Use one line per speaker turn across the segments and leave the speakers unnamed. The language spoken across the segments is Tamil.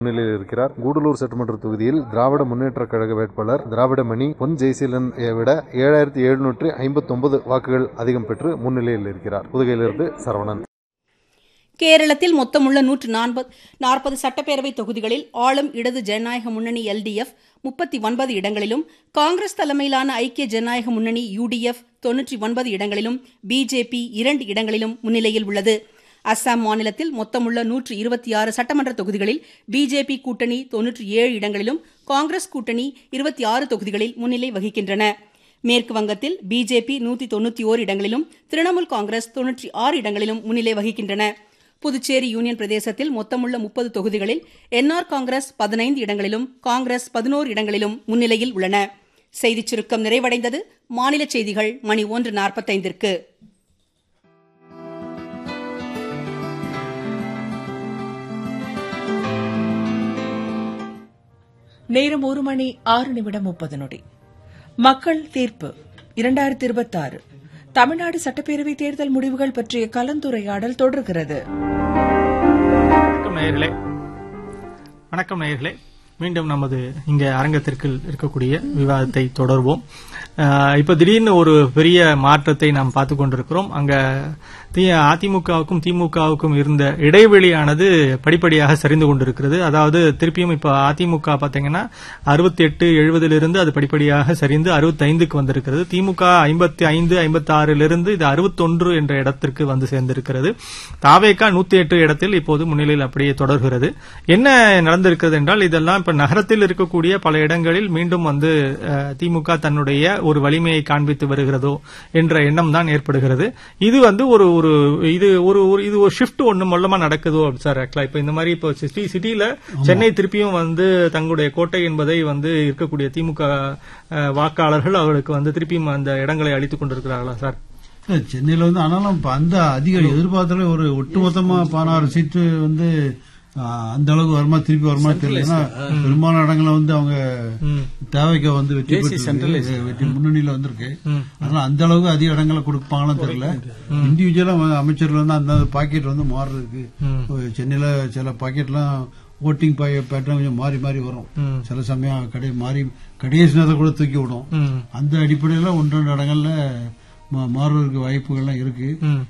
முன்னிலையில் இருக்கிறார். கூடலூர் சட்டமன்ற தொகுதியில் திராவிட முன்னேற்ற கழக வேட்பாளர் திராவிட மணி பொன் ஜெயசீலனை விட 7759 வாக்குகள் அதிகம் பெற்று முன்னிலையில் இருக்கிறார். புதுகையிலிருந்து சரவணன்.
கேரளத்தில் மொத்தமுள்ள 140 சட்டப்பேரவை தொகுதிகளில் ஆளும் இடது ஜனநாயக முன்னணி LDF 39 இடங்களிலும், காங்கிரஸ் தலைமையிலான ஐக்கிய ஜனநாயக முன்னணி UDF 99 இடங்களிலும், BJP 2 இடங்களிலும் முன்னிலையில் உள்ளது. அஸ்ஸாம் மாநிலத்தில் மொத்தமுள்ள 126 சட்டமன்ற தொகுதிகளில் BJP கூட்டணி 97 இடங்களிலும், காங்கிரஸ் கூட்டணி 26 தொகுதிகளில் முன்னிலை வகிக்கின்றன. மேற்கு வங்கத்தில் BJP 191 இடங்களிலும், திரிணாமுல் காங்கிரஸ் 96 இடங்களிலும் முன்னிலை வகிக்கின்றன. புதுச்சேரி யூனியன் பிரதேசத்தில் மொத்தமுள்ள 30 தொகுதிகளில் NR காங்கிரஸ் 15 இடங்களிலும், காங்கிரஸ் 11 இடங்களிலும் முன்னிலையில் உள்ளன. செய்திச் சுருக்கம் நிறைவடைந்தது. மாநில செய்திகள் மணி 1:45.
நேரம் 1:06:30. மக்கள் தீர்ப்பு 2026 தமிழ்நாடு சட்டப்பேரவை தேர்தல் முடிவுகள் பற்றிய கலந்துரையாடல் தொடர்கிறது.
வணக்கம் நேயர்களே, மீண்டும் நமது இங்கே அரங்கத்திற்கு இருக்கக்கூடிய விவாதத்தை தொடர்வோம். இப்ப திடீர்னு ஒரு பெரிய மாற்றத்தை நாம் பார்த்துக் கொண்டிருக்கிறோம். அங்க அதிமுகவுக்கும் திமுகவுக்கும் இருந்த இடைவெளியானது படிப்படியாக சரிந்து கொண்டிருக்கிறது. அதாவது திருப்பியும் இப்ப அதிமுக பாத்தீங்கன்னா 68-70 அது படிப்படியாக சரிந்து 65க்கு வந்திருக்கிறது. திமுக 55-56 இது 61 என்ற இடத்திற்கு வந்து சேர்ந்திருக்கிறது. தாவேகா 108 இடத்தில் இப்போது முன்னிலையில் அப்படியே தொடர்கிறது. என்ன நடந்திருக்கிறது என்றால், இதெல்லாம் இப்ப நகரத்தில் இருக்கக்கூடிய பல இடங்களில் மீண்டும் வந்து திமுக தன்னுடைய ஒரு வலிமையை காண்பித்து வருகிறதோ என்ற எண்ணம் தான் ஏற்படுகிறது. இது வந்து இது ஒரு ஷிஃப்ட் ஒண்ணு மொல்லமா நடக்குதோ சார். இப்ப இந்த மாதிரி இப்போ சிட்டியில சென்னை திருப்பியும் வந்து தங்களுடைய கோட்டை என்பதை வந்து இருக்கக்கூடிய திமுக வாக்காளர்கள் அவர்களுக்கு வந்து திருப்பியும் அந்த இடங்களை அளித்துக் கொண்டிருக்கிறார்களா சார்?
சென்னையில வந்து ஆனாலும் அந்த அதிக எதிர்பார்த்தல ஒரு ஒட்டுமொத்தமா 16 சீட்டு வந்து அந்த அளவுக்கு வருமா திருப்பி வருமா தெரியல. பெரும்பாலான இடங்களை வந்து அவங்க தேவைக்கு வந்து வெற்றி முன்னணியில வந்திருக்கு. அதனால அந்த அளவுக்கு அதிக இடங்களை கொடுப்பாங்கன்னு தெரியல. இண்டிவிஜுவலா அமைச்சர்கள் வந்து அந்த பாக்கெட் வந்து மாறுறதுக்கு சென்னையில சில பாக்கெட்லாம் ஓட்டிங் பேட்டர்ன் கொஞ்சம் மாறி மாறி வரும். சில சமயம் கடைசி நேரத்தில் கூட தூக்கி விடும். அந்த அடிப்படையில 1-2 இடங்கள்ல மாறுவதற்கு வாய்ப்புகள்லாம் இருக்கு.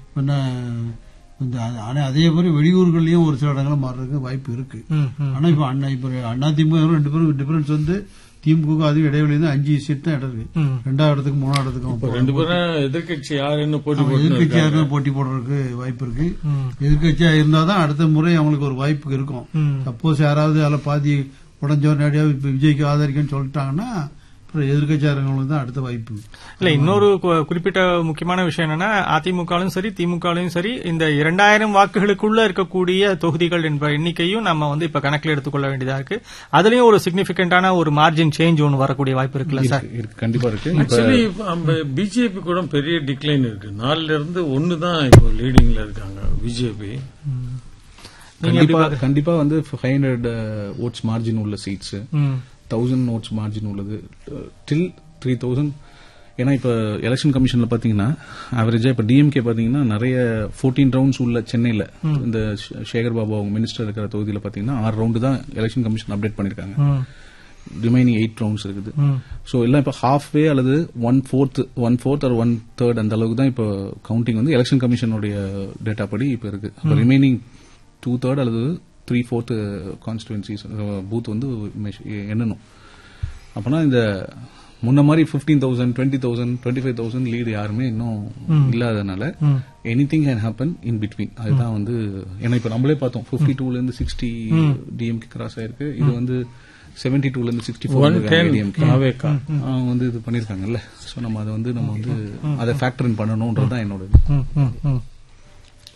அதே மாதிரி வெளியூர்களையும் ஒரு சில இடங்களும் மாறுறதுக்கு வாய்ப்பு இருக்கு. ஆனா இப்ப அண்ணா திமுக 2 பேரும் டிஃபரன்ஸ் வந்து திமுக அதிக இடைவெளி 5 சீட் தான் இடம் இருக்கு. 2வது இடத்துக்கு 3வது இடத்துக்கும்
2 பேரும் எதிர்கட்சி யாருன்னு
போட்டி போடுறதுக்கு வாய்ப்பு இருக்கு. எதிர்கட்சியா இருந்தாதான் அடுத்த முறை அவங்களுக்கு ஒரு வாய்ப்பு இருக்கும். சப்போஸ் யாராவது அதில் பாதி உடஞ்சோர் நேரடியா விஜய்க்கு ஆதரிக்கன்னு சொல்லிட்டாங்கன்னா எதிர்கட்சியாளர்களுக்கு தான் அடுத்த வாய்ப்பு.
இல்ல, இன்னொரு குறிப்பிட்ட முக்கியமான விஷயம் என்னன்னா, அதிமுகலும் சரி திமுகலும் சரி இந்த 2000 வாக்குகளுக்குள்ள இருக்கக்கூடிய தொகுதிகள் என்ற எண்ணிக்கையும் நம்ம வந்து இப்ப கணக்கில் எடுத்துக்கொள்ள வேண்டியதா இருக்கு. அதுலயும் ஒரு சிக்னிபிகண்டான ஒரு மார்ஜின் சேஞ்ச் ஒன்று வரக்கூடிய வாய்ப்பு இருக்குல்ல சார்?
கண்டிப்பா இருக்கு. ஆக்சுவலி பிஜேபி கூட பெரிய டிக்ளைன் இருக்கு. 4-1 தான் இப்போ லீடிங்ல இருக்காங்க பிஜேபி.
கண்டிப்பா வந்து 500 votes மார்ஜின் உள்ள சீட்ஸ், 1000 votes மார்ஜின் உள்ளது, டில் 3000. ஏன்னா இப்ப எலெக்ஷன் கமிஷன்ல பாத்தீங்கன்னா ஆவரேஜா இப்ப டிஎம்கே பாத்தீங்கன்னா நிறைய 14 ரவுண்ட்ஸ் உள்ள சென்னையில இந்த சேகர் பாபு அவங்க மினிஸ்டர் இருக்கிற தொகுதியில பாத்தீங்கன்னா 6 ரவுண்டு தான் எலெக்ஷன் கமிஷன் அப்டேட் பண்ணிருக்காங்க. ரிமைனிங் 8 ரவுண்ட்ஸ் இருக்குது. சோ எல்லாம் இப்ப halfway அல்லது 1/4 or 1/3 அந்த அளவுக்கு தான் இப்ப கவுண்டிங் வந்து எலெக்ஷன் கமிஷனுடைய டேட்டா படி இப்ப இருக்கு. ரிமைனிங் 2/3 அல்லது 3/4 கான்ஸ்டிடுவன்சிஸ் பூத் வந்து எண்ணணும். அப்பனா இந்த முன்ன மாதிரி 15,000, 20,000, 25,000 லீடு யாருமே இன்னும் இல்லாதனால anything can happen in between. அதுதான் வந்து ஏன்னா இப்ப நம்மளே பார்த்தோம் 52ல இருந்து 60 டிஎம்கே கிராஸ் ஆயிருக்கு. இது வந்து 72ல இருந்து 64 டிஎம்கே அவங்க வந்து இது பண்ணிருக்காங்கல்ல. சோ நம்ம அதை வந்து அதை ஃபேக்டர் இன் பண்ணணும்ன்றதுதான் என்னோட